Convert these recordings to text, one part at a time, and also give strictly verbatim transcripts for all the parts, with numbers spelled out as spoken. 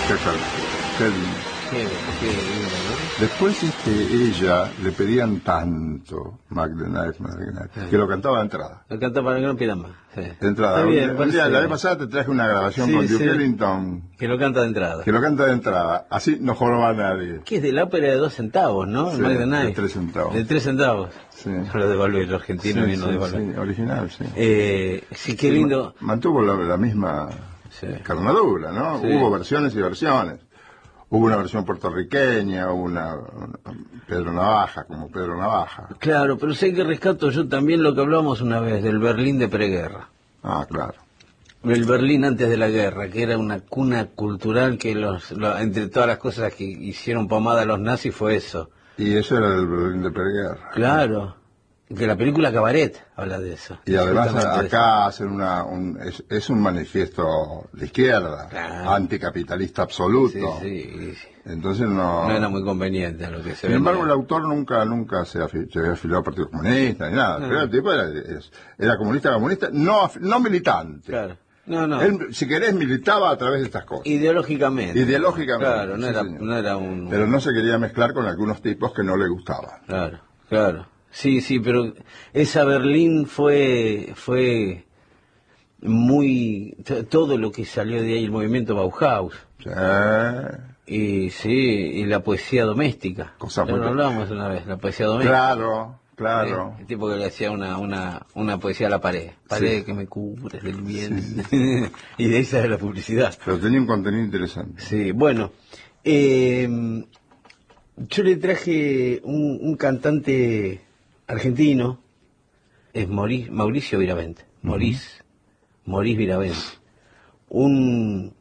Qué, qué lindo. Qué, qué lindo, ¿no? Después este, ella le pedían tanto Mac the Knife, Mac the Knife, Sí. que lo cantaba de entrada. Lo canta para que no pidan más. Sí. De entrada. Está bien, Un parece- día, la vez pasada te traje una grabación Sí, con Duke sí. Ellington, Que lo canta de entrada. que lo canta de entrada. Así no joroba a nadie. Que es de la ópera de dos centavos, ¿no? Sí, El Mac the de Knife. tres centavos. De tres centavos. Sí. Yo lo devalué, el argentino Sí, vino sí, de devalué. sí, original, sí. Eh, sí, qué lindo. Mantuvo la, la misma Sí. carnadura, ¿no? Sí. Hubo versiones y versiones. Hubo una versión puertorriqueña, hubo una, una Pedro Navaja, como Pedro Navaja. Claro, pero sé que rescato yo también lo que hablábamos una vez del Berlín de preguerra. Ah, claro. El Berlín antes de la guerra, que era una cuna cultural que los, lo- entre todas las cosas que hicieron pomada a los nazis fue eso. Y eso era el Berlín de preguerra. Claro, que la película Cabaret habla de eso. Y además Justamente de acá hacen una, un, es, es un manifiesto de izquierda, Claro. anticapitalista eso. absoluto. Sí, sí, sí. Entonces no... No era muy conveniente a lo que se Sin venía. embargo, el autor nunca nunca se, afi- se había afiliado al Partido Comunista ni nada. No. Pero el tipo era, es- era comunista, comunista, no, af- no militante. Claro. No, no. Él, si querés, militaba a través de estas cosas. Ideológicamente. Ideológicamente, Claro, no, sí, era, señor. no era un... Pero no se quería mezclar con algunos tipos que no le gustaban. Claro, claro. Sí, sí, pero esa Berlín fue fue muy... t- todo lo que salió de ahí, el movimiento Bauhaus. Sí. Y sí, y la poesía doméstica. Cosa Pero muy- lo hablábamos una vez, la poesía doméstica. Claro, claro. ¿Eh? El tipo que le hacía una, una, una poesía a la pared. Pared Sí. que me cubres del bien. Y de esa es la publicidad. Pero tenía un contenido interesante. Sí, bueno. eh, yo le traje un, un cantante argentino, es Mauricio, Mauricio Viravent. Maurice, Maurice Viravent. Un,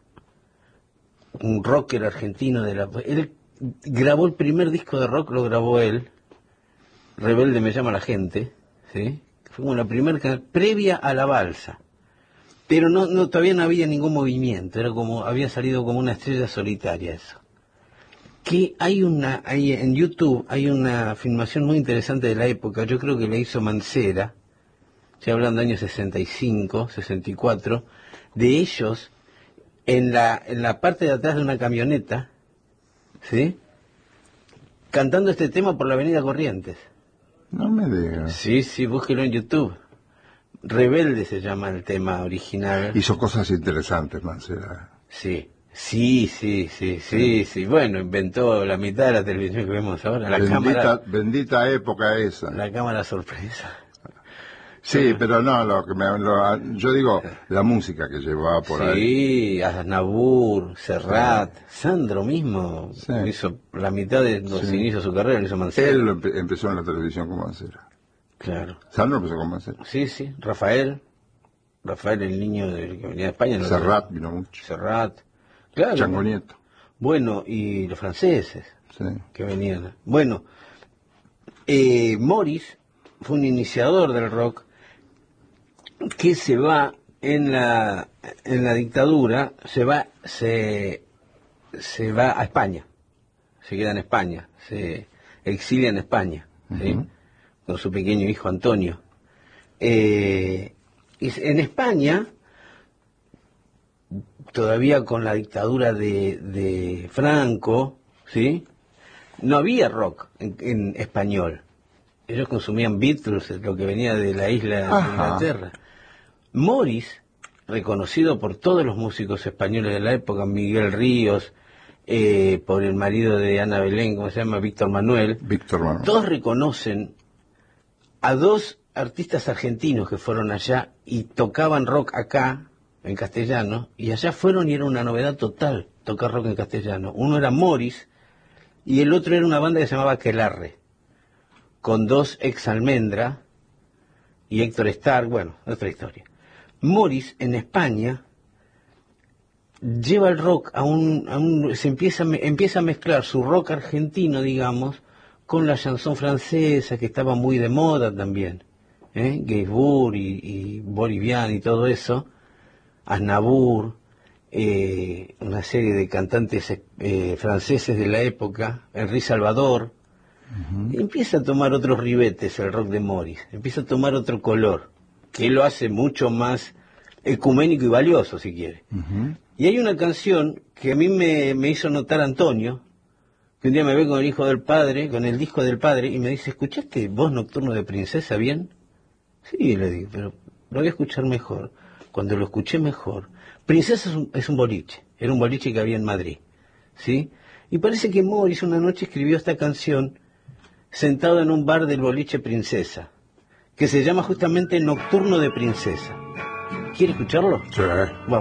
un rocker argentino de la... Él grabó el primer disco de rock, lo grabó él. Rebelde me llama la gente, ¿sí? Fue como la primera can- previa a la balsa. Pero no, no, todavía no había ningún movimiento, era como, había salido como una estrella solitaria eso. Que hay una, hay en YouTube hay una filmación muy interesante de la época, yo creo que la hizo Mancera, estoy hablando de años sesenta y cinco, sesenta y cuatro, de ellos en la, en la parte de atrás de una camioneta, ¿sí? Cantando este tema por la avenida Corrientes. No me digas. Sí, sí, búsquelo en YouTube. Rebelde se llama el tema original. Hizo cosas interesantes, Mancera. Sí, sí, sí, sí, sí, sí. Bueno, inventó la mitad de la televisión que vemos ahora, la bendita, cámara, bendita época esa. la cámara sorpresa. Sí, pero no, lo que me, lo- yo digo, la música que llevaba por ahí. Sí, Aznavour, Serrat, Sandro mismo Sí. hizo la mitad de los Sí. inicios de su carrera, lo hizo Mancera. Él lo empe- empezó en la televisión con Mancera. Claro. Sandro empezó con Mancera. Sí, sí, Rafael, Rafael el niño de, que venía de España. ¿no? Serrat vino mucho. Serrat, claro. Chango Nieto. Bueno, y los franceses Sí. que venían. Bueno, eh, Morris fue un iniciador del rock que se va en la en la dictadura, se va se se va a España, se queda en España, se exilia en España, ¿sí? Ujú. Con su pequeño hijo Antonio. Eh, y en España, todavía con la dictadura de, de Franco, ¿sí? No había rock en, en español. Ellos consumían Beatles, lo que venía de la isla Ajá. de Inglaterra. Morris, reconocido por todos los músicos españoles de la época, Miguel Ríos, eh, por el marido de Ana Belén, ¿cómo se llama? Víctor Manuel, Víctor Manuel. todos reconocen a dos artistas argentinos que fueron allá y tocaban rock acá, en castellano, y allá fueron y era una novedad total tocar rock en castellano. Uno era Morris y el otro era una banda que se llamaba Aquelarre, con dos ex Almendra y Héctor Stark, bueno, otra historia. Morris en España lleva el rock a un, a un se empieza a me- empieza a mezclar su rock argentino, digamos, con la chanson francesa que estaba muy de moda también, ¿eh? Gainsbourg y, y Bolivian y todo eso, Aznavour, eh, una serie de cantantes eh, franceses de la época, Henri Salvador. Y empieza a tomar otros ribetes el rock de Morris, empieza a tomar otro color, que lo hace mucho más ecuménico y valioso, si quiere. Ujú. Y hay una canción que a mí me, me hizo notar Antonio, que un día me ve con el hijo del padre, con el disco del padre, y me dice, ¿escuchaste Voz Nocturno de Princesa bien? Sí, le digo, pero lo voy a escuchar mejor. Cuando lo escuché mejor, Princesa es un, es un boliche, era un boliche que había en Madrid, ¿sí? Y parece que Morris una noche escribió esta canción sentado en un bar del boliche Princesa, que se llama justamente Nocturno de Princesa. ¿Quiere escucharlo? Sí. Vamos.